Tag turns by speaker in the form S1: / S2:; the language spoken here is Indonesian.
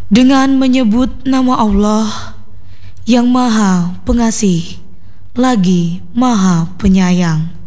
S1: Dengan menyebut nama Allah yang Maha Pengasih lagi Maha Penyayang.